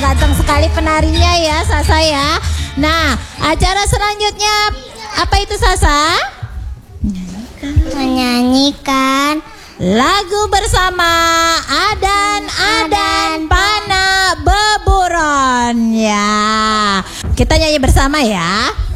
ganteng sekali penarinya ya Sasa ya. Nah, acara selanjutnya apa itu Sasa? Menyanyikan lagu bersama Adan Pana Beburon ya. Kita nyanyi bersama ya.